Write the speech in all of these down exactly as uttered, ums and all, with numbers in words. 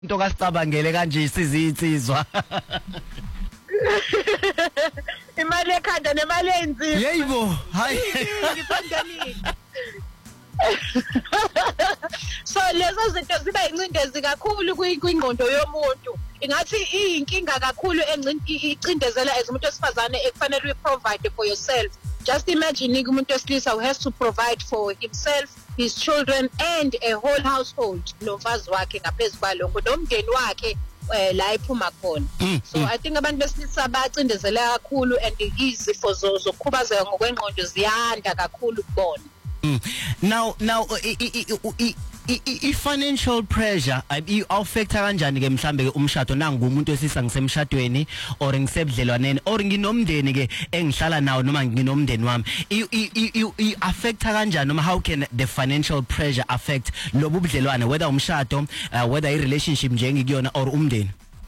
into kasicabangele kanje isizinsizwa imali ekhanda nemali enzima yebo hayi ngiphandani so lezo zinto ziba incindezi kakhulu kwingqondo yomuntu ingathi iyinkinga kakhulu encindezela as umuntu osifazane ekufanele we provide for yourself. Just imagine umuntu wesilisa who has to provide for himself, his children and a whole household nomfazi wakhe ngaphezulu kwalokho nomndeni wakhe la iphuma khona. So I think abantu besilisa bacindezela kakhulu and izifo zokukhubazeka ngokwengqondo ziyanda kakhulu kubona. Now now i-financial pressure i-affecta kanjani ke mhlambe ke umshado nangu umuntu esisa ngisemshadweni or ngisebudlelwaneni or nginomndeni ke engihlala nawo noma nginomndeni wami i-affecta kanjani noma how can the financial pressure affect lobu budlelwane whether umshado uh, whether i-relationship nje ngikuyona or umndeni?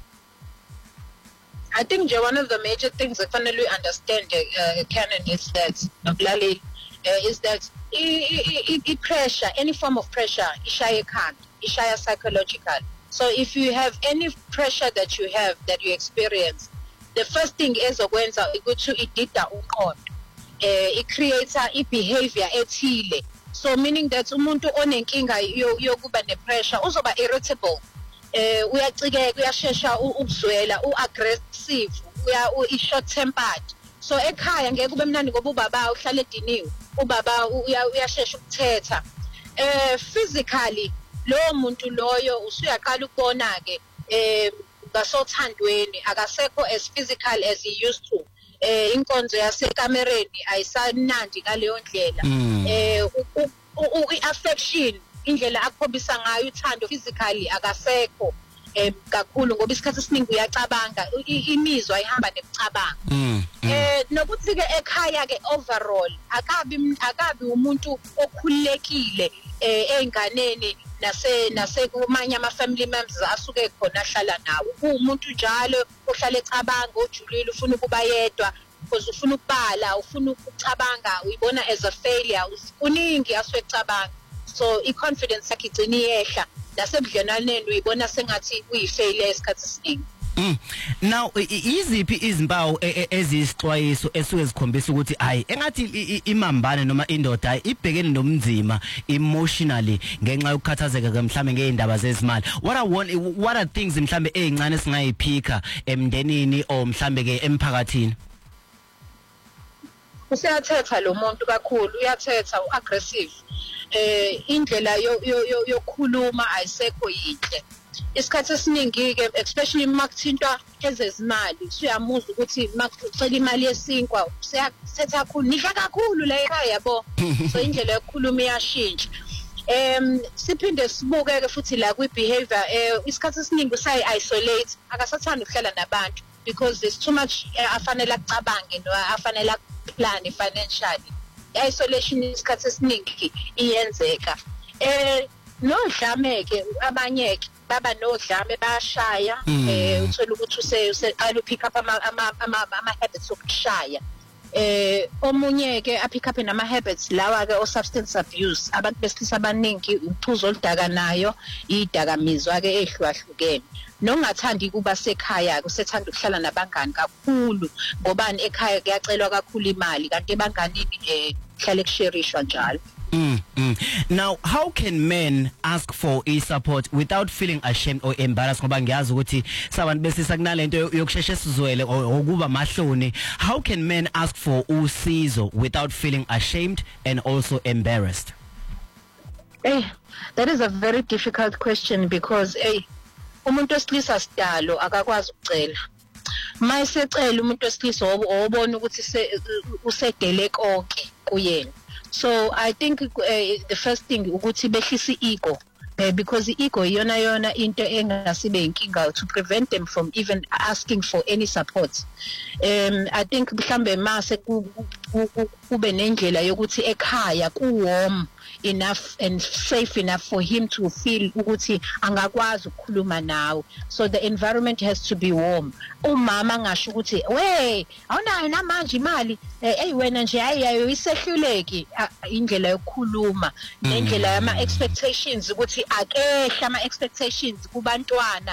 I think one of the major things that finally understand uh, Canon is that Noblali uh, is that I, I, I pressure, any form of pressure, ishaya can't, ishaya psychological. So if you have any pressure that you have, that you experience, the first thing is okwenza ukuthi idida umqondo. Eh it creates a behavior ethile. So meaning that umuntu onenkinga yokuba ne pressure uzoba irritable. Eh uyacikeka, uyashesha ukuzwela, uaggressive, uya u-short tempered. So ekhaya ngeke kube mnandi ngoba ubaba uhlala ediniwe. Ubaba uyashesha ukuthetha eh physically lo muntu loyo usuyaqala ukubona ke eh ngasothandweni akasekho as physical as he used to eh inkonzo yasekamereni ayisanandi ngaleyo ndlela eh i-affection indlela akhombisa ngayo uthando physically akasekho eh kakhulu ngoba isikhathi esiningi uyacabanga imizwa ihamba nekucabanga eh nokuthi ke ekhaya ke overall akabi akabi umuntu okhulekile eh enganeni nase nase kumanye ama family members asuke khona ahlala nawo umuntu njalo ohlala ecabanga ojulile ufuna ukuba yedwa because ufuna ukubala ufuna ukucabanga uyibona as a failure uningi aswecabanga so I confidence yakhe igcina iyehla nasebudlelwaneni uyibona sengathi uyifailure esikhathi esiningi. Mm. Now iziphi izimpawu ezisixwayiso esuke zikhombisa ukuthi hayi engathi imambane noma indoda ibhekene nomnzima emotionally ngenxa yokukhathazeka ke mhlambe ngeindaba zezimali. What I want what are things mhlambe ezincane singayiphika emndenini o mhlambe ke emphakathini? Usiyathetha lo muntu kakhulu uyathetha uaggressive eh indlela yokukhuluma ayisekho yinhle. Isikhathi esiningi ke especially makuthintwa ezezimali uyamuza ukuthi makucela imali yesinkwa usiyathetha kakhulu nidla kakhulu la ekhaya yabo so indlela yokukhuluma iyashintsha. Em siphinde sibuke ke futhi la kwi behavior eh isikhathi esiningi usayi isolate akasathanda ukuhlala nabantu because there's too much afanele akucabange no afanele plan financially. Isolation isikhathi esiningi iyenzeka eh nodlameke abanye ke baba nodlame bayashaya eh uthola ukuthi use useqala upick up ama ama habits okushaya eh omunye ke a pick up nama habits lawa ke o substance abuse abantu besilisa abaningi uphuzo oludaka nayo idakamizwa ke ehluahlukene nongathandi kuba sekhaya kusethanda ukuhlala nabangani kakhulu ngobani ekhaya kuyacelwa kakhulu imali kanti ebanganini eh hlale kusherishwa njalo. Mm, mm. Now how can men ask for a support without feeling ashamed or embarrassed ngoba ngiyazi ukuthi sabantu besisa kunalento yokusheshe sizwele okuba mahloni. How can men ask for usizo without feeling ashamed and also embarrassed? Hey, that is a very difficult question because hey umuntu wesilisa sidalo akakwazi ukucela. Mayisecela umuntu wesilisa obona ukuthi usedele konke kuyena. So I think uh, the first thing ukuthi behlisa ego uh, because the ego yona yona into engasibe inkinga to prevent them from even asking for any support. Um I think mhlambe mase kube nendlela yokuthi ekhaya ku warm enough and safe enough for him to feel ukuthi angakwazi ukukhuluma nawe. So the environment has to be warm. Umama ngasho ukuthi we awunayo namanje imali hey wena nje hayi isehluleki indlela yokukhuluma nendlela yama expectations ukuthi akehla ama expectations kubantwana